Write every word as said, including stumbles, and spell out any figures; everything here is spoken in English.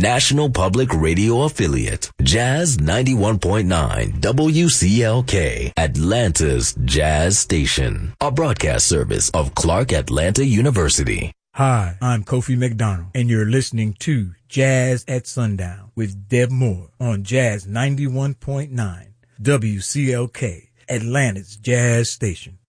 National Public Radio affiliate, Jazz ninety-one point nine W C L K, Atlanta's Jazz Station, a broadcast service of Clark Atlanta University. Hi, I'm Kofi McDonald, and you're listening to Jazz at Sundown with Deb Moore on Jazz ninety-one point nine W C L K, Atlanta's Jazz Station.